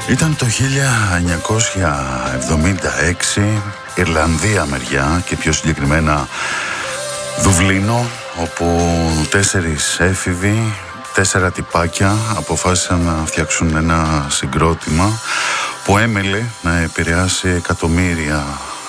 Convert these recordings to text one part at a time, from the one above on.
Ήταν το 1976, Ιρλανδία μεριά και πιο συγκεκριμένα Δουβλίνο, όπου 4 έφηβοι, 4 τυπάκια αποφάσισαν να φτιάξουν ένα συγκρότημα που έμελε να επηρεάσει εκατομμύρια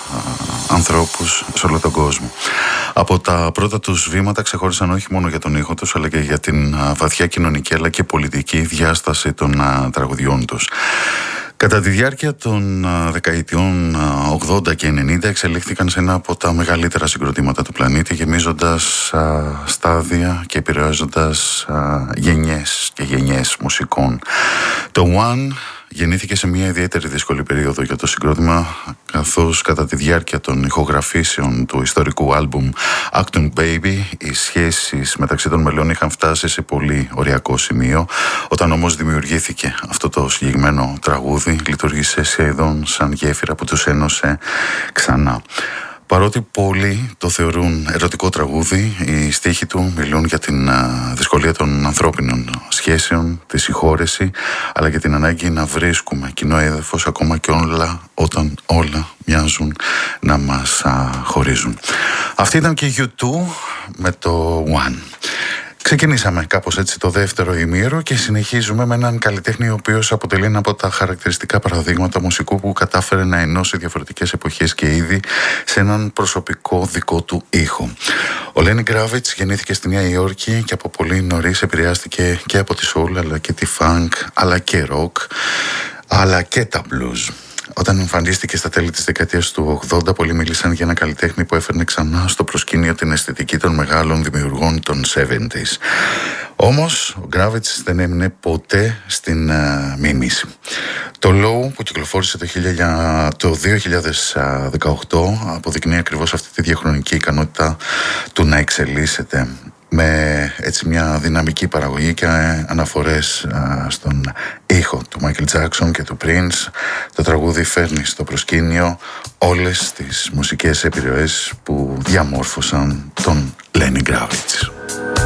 ανθρώπους σε όλο τον κόσμο. Από τα πρώτα τους βήματα ξεχώρισαν όχι μόνο για τον ήχο τους, αλλά και για την βαθιά κοινωνική αλλά και πολιτική διάσταση των τραγουδιών τους. Κατά τη διάρκεια των δεκαετιών 80 και 90 εξελίχθηκαν σε ένα από τα μεγαλύτερα συγκροτήματα του πλανήτη, γεμίζοντας στάδια και επηρεάζοντας γενιές και γενιές μουσικών. Το One γεννήθηκε σε μια ιδιαίτερη δύσκολη περίοδο για το συγκρότημα, καθώς κατά τη διάρκεια των ηχογραφήσεων του ιστορικού άλμπουμ Acton Baby οι σχέσεις μεταξύ των μελών είχαν φτάσει σε πολύ οριακό σημείο. Όταν όμως δημιουργήθηκε αυτό το συγκεκριμένο τραγούδι, λειτουργήσε σχεδόν σαν γέφυρα που τους ένωσε ξανά. Παρότι πολλοί το θεωρούν ερωτικό τραγούδι, οι στίχοι του μιλούν για την δυσκολία των ανθρώπινων σχέσεων, τη συγχώρεση, αλλά και την ανάγκη να βρίσκουμε κοινό έδαφος ακόμα και όταν όλα μοιάζουν να μας χωρίζουν. Αυτή ήταν και η U2 με το One. Ξεκινήσαμε κάπως έτσι το δεύτερο ημίωρο και συνεχίζουμε με έναν καλλιτέχνη ο οποίος αποτελεί ένα από τα χαρακτηριστικά παραδείγματα μουσικού που κατάφερε να ενώσει διαφορετικές εποχές και είδη σε έναν προσωπικό δικό του ήχο. Ο Lenny Kravitz γεννήθηκε στη Νέα Υόρκη και από πολύ νωρίς επηρεάστηκε και από τη soul αλλά και τη funk αλλά και rock αλλά και τα blues. Όταν εμφανίστηκε στα τέλη της δεκαετίας του 80, πολλοί μίλησαν για ένα καλλιτέχνη που έφερνε ξανά στο προσκήνιο την αισθητική των μεγάλων δημιουργών των 70s. Όμως, ο Kravitz δεν έμεινε ποτέ στην μίμηση. Το Low που κυκλοφόρησε το 2018 αποδεικνύει ακριβώς αυτή τη διαχρονική ικανότητα του να εξελίσσεται με έτσι μια δυναμική παραγωγή και αναφορές στον ήχο του Michael Jackson και του Prince. Το τραγούδι φέρνει στο προσκήνιο όλες τις μουσικές επιρροές που διαμόρφωσαν τον Lenny Kravitz.